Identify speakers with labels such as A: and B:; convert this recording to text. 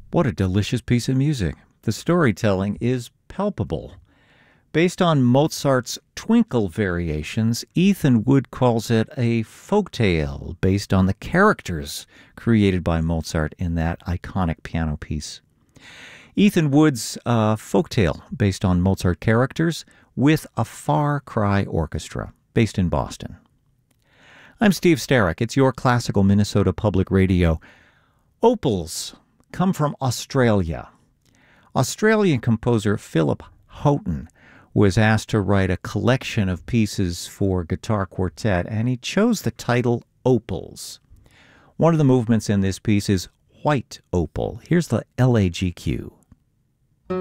A: What a delicious piece of music. The storytelling is palpable. Based on Mozart's Twinkle variations, Ethan Wood calls it a folktale based on the characters created by Mozart in that iconic piano piece. Ethan Wood's folktale based on Mozart characters with a Far Cry Orchestra based in Boston. I'm Steve Starrick. It's your classical Minnesota Public Radio. Opals come from Australia. Australian composer Philip Houghton was asked to write a collection of pieces for guitar quartet, and he chose the title Opals. One of the movements in this piece is White Opal. Here's the LAGQ.